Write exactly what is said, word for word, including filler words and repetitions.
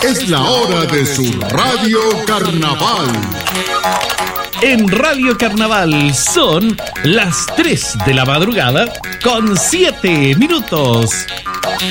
Es la hora de su Radio Carnaval. En Radio Carnaval son las tres de la madrugada con siete minutos.